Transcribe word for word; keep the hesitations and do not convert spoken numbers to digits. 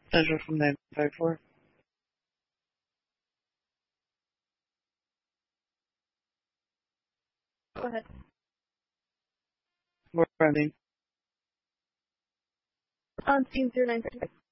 Central from nine five four. Go ahead. We're running. On scene zero nine six.